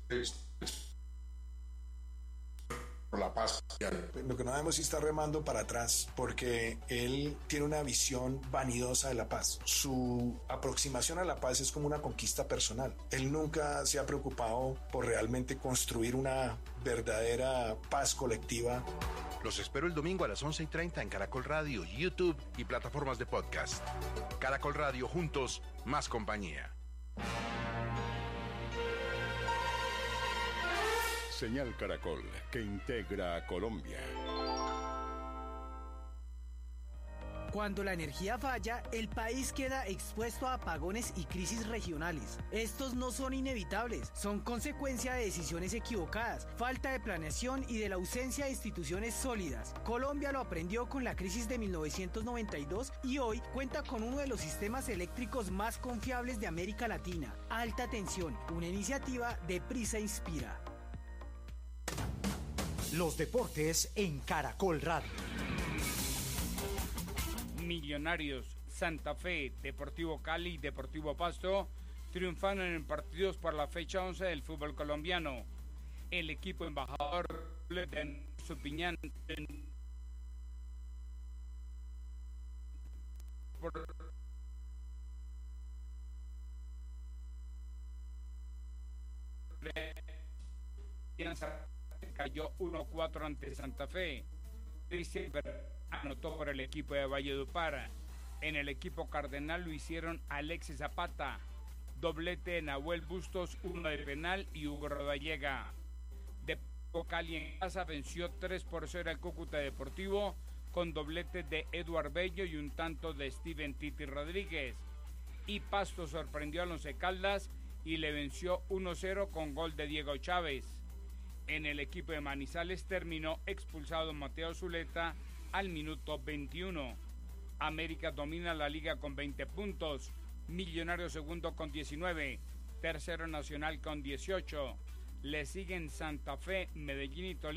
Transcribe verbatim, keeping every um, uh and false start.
por la paz. Lo que no debemos es estar remando para atrás, porque él tiene una visión vanidosa de la paz. Su aproximación a la paz es como una conquista personal. Él nunca se ha preocupado por realmente construir una verdadera paz colectiva. Los espero el domingo a las once y treinta en Caracol Radio, YouTube y plataformas de podcast. Caracol Radio, juntos, más compañía. Señal Caracol, que integra a Colombia. Cuando la energía falla, el país queda expuesto a apagones y crisis regionales. Estos no son inevitables, son consecuencia de decisiones equivocadas, falta de planeación y de la ausencia de instituciones sólidas. Colombia lo aprendió con la crisis de mil novecientos noventa y dos y hoy cuenta con uno de los sistemas eléctricos más confiables de América Latina. Alta tensión, una iniciativa de Prisa Inspira. Los deportes en Caracol Radio. Millonarios, Santa Fe, Deportivo Cali y Deportivo Pasto triunfaron en partidos por la fecha once del fútbol colombiano. El equipo embajador de Supiñán por cayó uno cuatro ante Santa Fe. Cristian anotó por el equipo de Valledupar. En el equipo cardenal lo hicieron Alexis Zapata, doblete de Nahuel Bustos, uno de penal y Hugo Rodallega. Deportivo Cali en casa venció tres por cero al Cúcuta Deportivo con doblete de Eduard Bello y un tanto de Steven Titi Rodríguez. Y Pasto sorprendió al Once Caldas y le venció uno cero con gol de Diego Chávez. En el equipo de Manizales terminó expulsado Mateo Zuleta al minuto veintiuno. América domina la liga con veinte puntos, Millonarios segundo con diecinueve, tercero Nacional con dieciocho. Le siguen Santa Fe, Medellín y Tolima